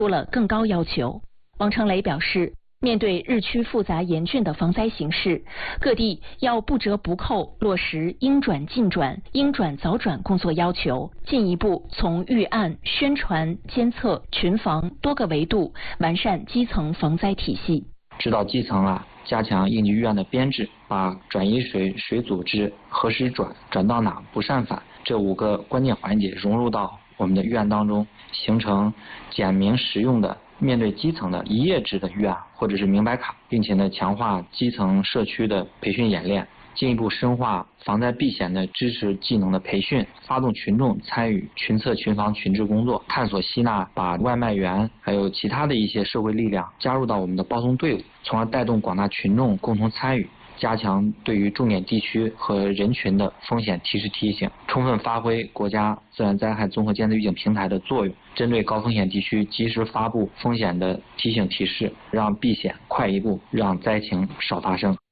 出了更高要求。王成雷表示，面对日趋复杂严峻的防灾形势，各地要不折不扣落实应转尽转、应转早转工作要求，进一步从预案、宣传、监测、群防多个维度完善基层防灾体系。 指导基层加强应急预案的编制，把转移水组织、何时转到哪、不擅返这5个关键环节融入到我们的预案当中，形成简明实用的面对基层的一页制的预案或者是明白卡，并且强化基层社区的培训演练，进一步深化防灾避险的知识技能的培训，发动群众参与群策群防群治工作，探索吸纳把外卖员还有其他的一些社会力量加入到我们的报送队伍，从而带动广大群众共同参与，加强对于重点地区和人群的风险提示提醒，充分发挥国家自然灾害综合监测预警平台的作用，针对高风险地区及时发布风险的提醒提示，让避险快一步，让灾情少发生。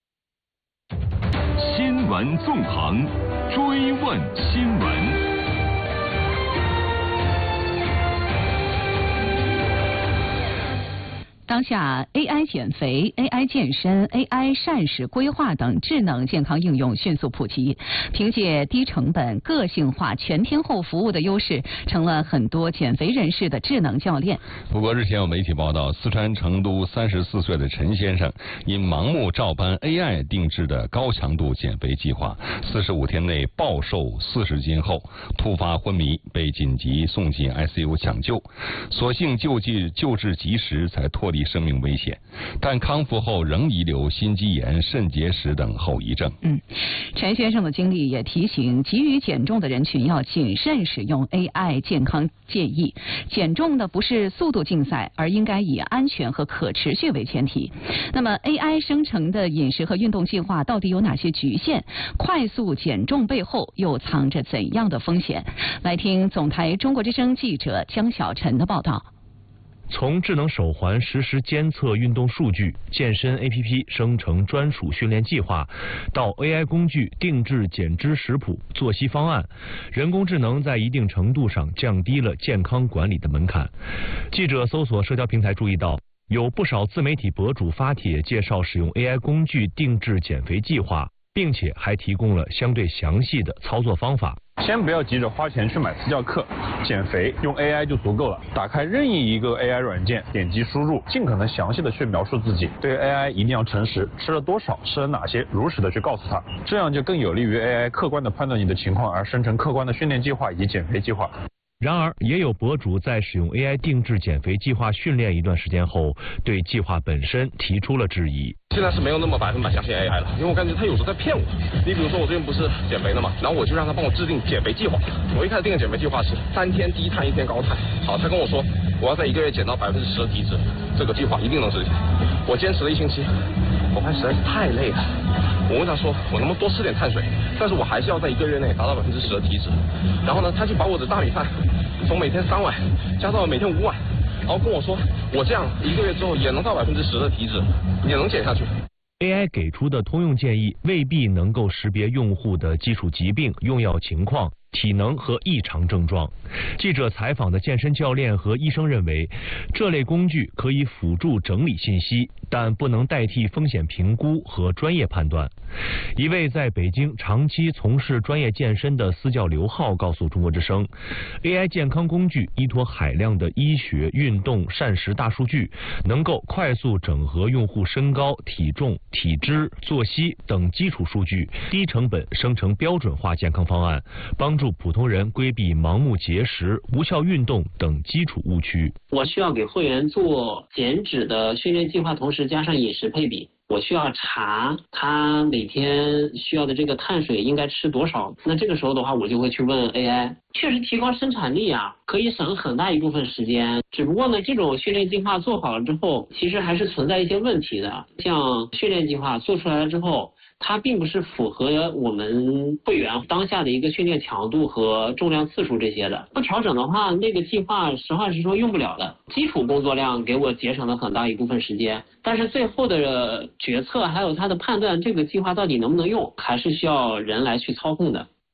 新闻纵横，追问新闻。 当下 AI 减肥、AI 健身、AI 膳食规划等智能健康应用迅速普及，凭借低成本、个性化、全天候服务的优势，成了很多减肥人士的智能教练。 不过，日前有媒体报道，四川成都34岁的陈先生因盲目照搬 AI 定制的高强度减肥计划，45天内暴瘦40斤后，突发昏迷，被紧急送进 ICU 抢救，所幸救治及时，才脱离生命危险，但康复后仍遗留心肌炎、肾结石等后遗症。 陈先生的经历也提醒急于减重的人群要谨慎使用 AI 健康建议。减重的不是速度竞赛，而应该以安全和可持续为前提。那么 AI 生成的饮食和运动计划到底有哪些局限？快速减重背后又藏着怎样的风险？来听总台中国之声记者江小晨的报道。 从智能手环实时监测运动数据、健身 APP 生成专属训练计划，到 AI 工具定制减脂食谱、作息方案，人工智能在一定程度上降低了健康管理的门槛。记者搜索社交平台注意到，有不少自媒体博主发帖介绍使用 AI 工具定制减肥计划，并且还提供了相对详细的操作方法。 先不要急着花钱去买私教课，减肥用 AI 就足够了。打开任意一个 AI 软件，点击输入，尽可能详细的去描述自己。对 AI 一定要诚实，吃了多少，吃了哪些，如实的去告诉他，这样就更有利于 AI 客观的判断你的情况，而生成客观的训练计划以及减肥计划。 然而，也有博主在使用 AI 定制减肥计划训练一段时间后，对计划本身提出了质疑。 现在是没有那么100%相信 AI 了，因为我感觉他有时候在骗我。你比如说我最近不是减肥了嘛，然后我就让他帮我制定减肥计划。我一开始定的减肥计划是3天低碳1天高碳。好，他跟我说我要在1个月减到10%的体脂，这个计划一定能实现。我坚持了1星期，我发现实在是太累了。我问他说我能不能多吃点碳水，但是我还是要在1个月内达到10%的体脂。然后呢，他就把我的大米饭从每天3碗加到了每天5碗，然后跟我说我这样1个月之后也能到10%的体脂，也能减下去。 AI 给出的通用建议未必能够识别用户的基础疾病、用药情况、体能和异常症状。记者采访的健身教练和医生认为，这类工具可以辅助整理信息，但不能代替风险评估和专业判断。一位在北京长期从事专业健身的私教刘浩告诉中国之声 ，AI 健康工具依托海量的医学、运动、膳食大数据，能够快速整合用户身高、体重、体脂、作息等基础数据，低成本生成标准化健康方案，帮助普通人规避盲目节食、无效运动等基础误区。 我需要给会员做减脂的训练计划，同时加上饮食配比。我需要查他每天需要的这个碳水应该吃多少，那这个时候的话，我就会去问 AI， 确实提高生产力啊，可以省很大一部分时间。只不过呢，这种训练计划做好了之后，其实还是存在一些问题的。像训练计划做出来了之后，它并不是符合我们会员当下的一个训练强度和重量次数这些的。不调整的话，那个计划实话实说用不了的。基础工作量给我节省了很大一部分时间，但是最后的决策还有它的判断，这个计划到底能不能用，还是需要人来去操控的。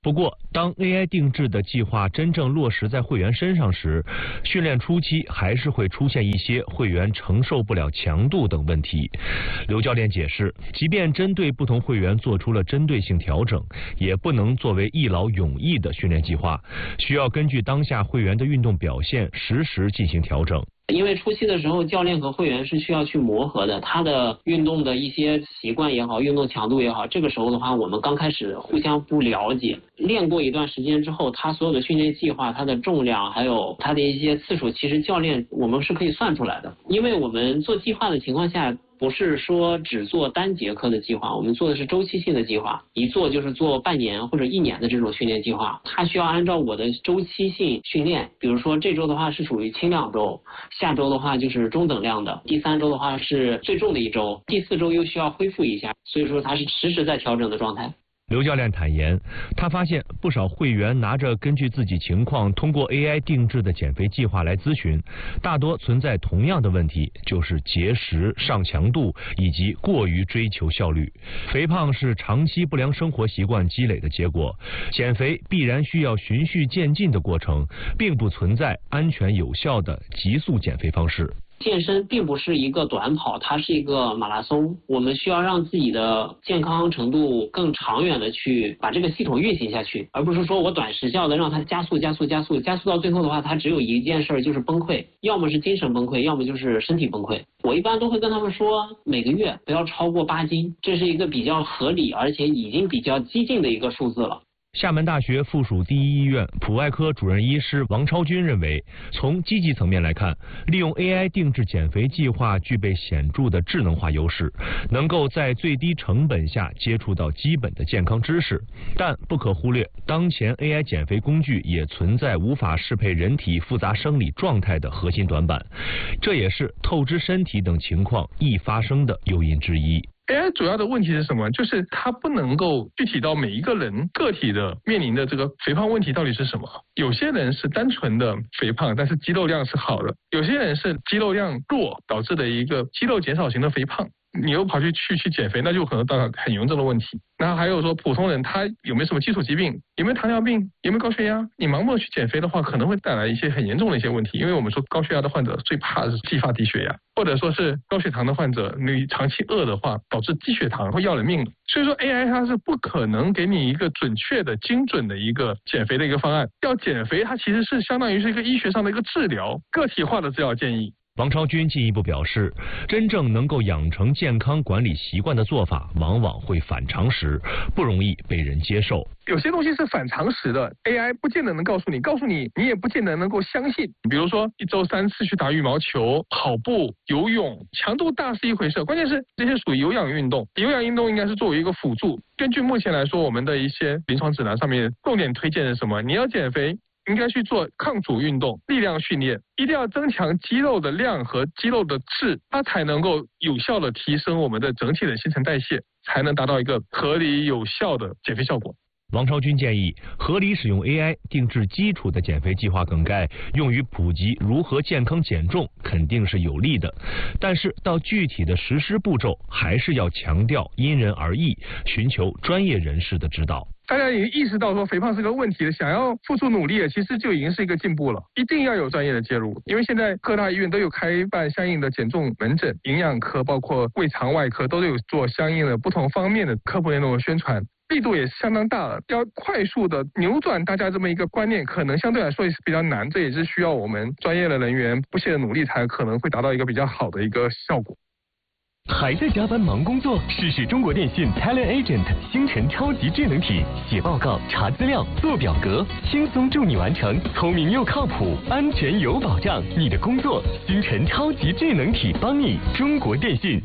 不过，当 AI 定制的计划真正落实在会员身上时，训练初期还是会出现一些会员承受不了强度等问题。刘教练解释，即便针对不同会员做出了针对性调整，也不能作为一劳永逸的训练计划，需要根据当下会员的运动表现实时进行调整。 因为初期的时候，教练和会员是需要去磨合的，他的运动的一些习惯也好，运动强度也好，这个时候的话，我们刚开始互相不了解，练过一段时间之后，他所有的训练计划、他的重量还有他的一些次数，其实教练我们是可以算出来的。因为我们做计划的情况下，不是说只做单节课的计划，我们做的是周期性的计划，一做就是做半年或者1年的这种训练计划。它需要按照我的周期性训练，比如说这周的话是属于轻量周，下周的话就是中等量的，第3周的话是最重的一周，第4周又需要恢复一下，所以说它是实时在调整的状态。 刘教练坦言，他发现不少会员拿着根据自己情况通过 AI 定制的减肥计划来咨询，大多存在同样的问题，就是节食、上强度以及过于追求效率。肥胖是长期不良生活习惯积累的结果，减肥必然需要循序渐进的过程，并不存在安全有效的急速减肥方式。 健身并不是一个短跑，它是一个马拉松，我们需要让自己的健康程度更长远的去把这个系统运行下去，而不是说我短时效的让它加速到最后的话，它只有一件事就是崩溃，要么是精神崩溃，要么就是身体崩溃。我一般都会跟他们说，每个月不要超过8斤，这是一个比较合理而且已经比较激进的一个数字了。 厦门大学附属第一医院普外科主任医师王超军认为，从积极层面来看，利用 AI 定制减肥计划具备显著的智能化优势，能够在最低成本下接触到基本的健康知识。但不可忽略，当前 AI 减肥工具也存在无法适配人体复杂生理状态的核心短板，这也是透支身体等情况易发生的诱因之一。 AI 主要的问题是什么？就是它不能够具体到每一个人个体的面临的这个肥胖问题到底是什么。有些人是单纯的肥胖，但是肌肉量是好的；有些人是肌肉量弱导致的一个肌肉减少型的肥胖。你又跑去减肥，那就可能到很严重的问题。然后还有说普通人他有没有什么基础疾病，有没有糖尿病，有没有高血压，你盲目的去减肥的话，可能会带来一些很严重的一些问题。因为我们说高血压的患者最怕的是继发低血压，或者说是高血糖的患者，你长期饿的话导致低血糖会要人命的。所以说 AI 它是不可能给你一个准确的精准的一个减肥的一个方案。要减肥它其实是相当于是一个医学上的一个治疗，个体化的治疗建议。 王超军进一步表示，真正能够养成健康管理习惯的做法，往往会反常识，不容易被人接受。 有些东西是反常识的 ，AI 不见得能告诉你，你也不见得能够相信。比如说1周3次去打羽毛球、跑步、游泳，强度大是一回事，关键是这些属于有氧运动，有氧运动应该是作为一个辅助。根据目前来说，我们的一些临床指南上面重点推荐是什么？你要减肥，应该去做抗阻运动、力量训练，一定要增强肌肉的量和肌肉的质，它才能够有效的提升我们的整体的新陈代谢，才能达到一个合理有效的减肥效果。 王超军建议，合理使用 AI 定制基础的减肥计划梗概，用于普及如何健康减重，肯定是有利的。但是到具体的实施步骤，还是要强调因人而异，寻求专业人士的指导。 大家已经意识到说肥胖是个问题了，想要付出努力了，其实就已经是一个进步了。一定要有专业的介入，因为现在各大医院都有开办相应的减重门诊，营养科包括胃肠外科都有做相应的不同方面的科普内容的宣传，力度也是相当大了。要快速的扭转大家这么一个观念，可能相对来说也是比较难，这也是需要我们专业的人员不懈的努力，才可能会达到一个比较好的一个效果。 还在加班忙工作？试试中国电信 Talent Agent 星辰超级智能体，写报告、查资料、做表格，轻松助你完成，聪明又靠谱，安全有保障。你的工作，星辰超级智能体帮你。中国电信。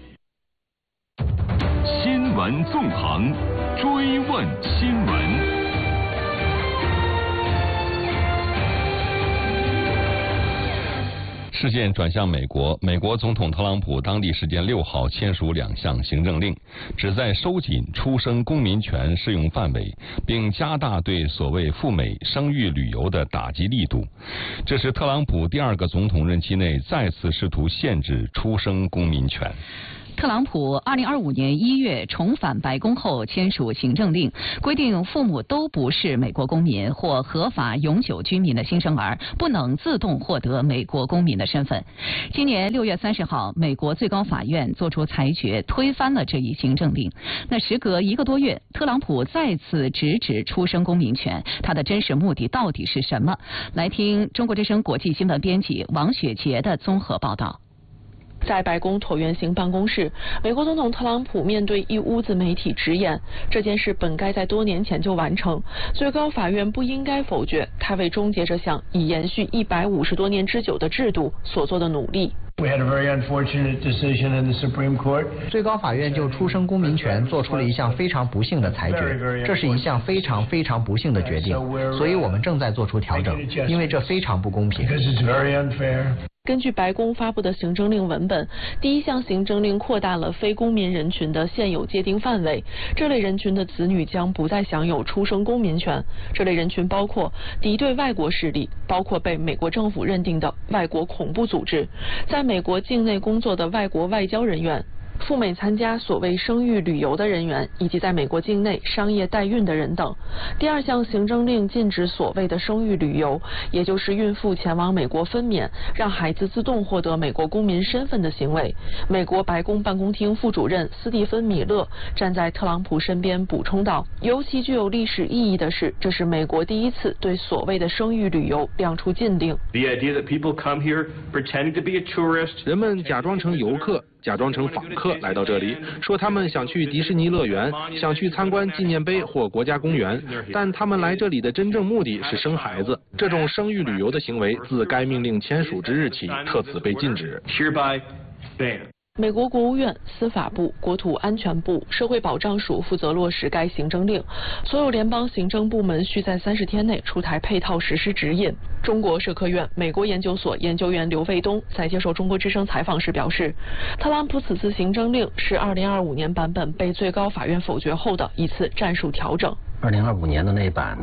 新闻纵横，追问新闻。 事件转向美国，美国总统特朗普当地时间6号签署2项行政令，旨在收紧出生公民权适用范围，并加大对所谓赴美生育旅游的打击力度。这是特朗普第2个总统任期内再次试图限制出生公民权。 特朗普2025年1月重返白宫后签署行政令，规定父母都不是美国公民或合法永久居民的新生儿不能自动获得美国公民的身份。今年6月30号，美国最高法院作出裁决，推翻了这一行政令。那时隔1个多月，特朗普再次直指出生公民权，他的真实目的到底是什么？来听中国之声国际新闻编辑王雪杰的综合报道。 在白宫椭圆形办公室，美国总统特朗普面对一屋子媒体直言，这件事本该在多年前就完成，最高法院不应该否决他为终结这项已延续150多年之久的制度所做的努力。 最高法院就出生公民权做出了一项非常不幸的裁决，这是一项非常不幸的决定，所以我们正在做出调整，因为这非常不公平。 根据白宫发布的行政令文本，第一项行政令扩大了非公民人群的现有界定范围，这类人群的子女将不再享有出生公民权。这类人群包括敌对外国势力，包括被美国政府认定的外国恐怖组织，在美国境内工作的外国外交人员，赴美参加所谓生育旅游的人员，以及在美国境内商业代孕的人等。第二项行政令禁止所谓的生育旅游，也就是孕妇前往美国分娩，让孩子自动获得美国公民身份的行为。美国白宫办公厅副主任斯蒂芬·米勒站在特朗普身边补充道，尤其具有历史意义的是，这是美国第一次对所谓的生育旅游亮出禁令。 人们假装成游客，假装成访客来到这里，说他们想去迪士尼乐园，想去参观纪念碑或国家公园，但他们来这里的真正目的是生孩子。这种生育旅游的行为自该命令签署之日起特此被禁止。 美国国务院、司法部、国土安全部、社会保障署负责落实该行政令，所有联邦行政部门需在30天内出台配套实施指引。中国社科院美国研究所研究员刘卫东在接受中国之声采访时表示，特朗普此次行政令是2025年版本被最高法院否决后的一次战术调整。 2025年的那版